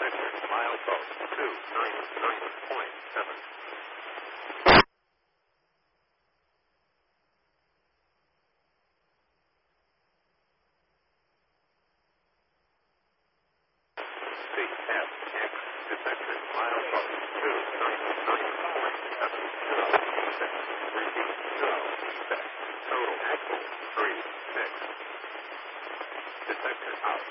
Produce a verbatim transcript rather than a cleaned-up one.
Descent, milepost two nine nine point seven. C F X, descent, milepost two nine nine point seven. Zero, six, repeat, zero, six, total axle.